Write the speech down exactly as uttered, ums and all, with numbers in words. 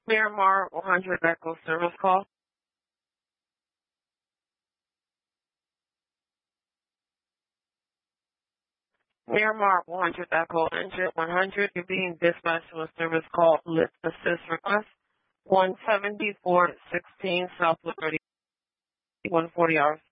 Miramar one hundred Echo service call. Miramar one hundred Echo Engine one hundred, you're being dispatched to a service call Lift Assist Request one seventy-four sixteen Southwood thirty-one forty hours.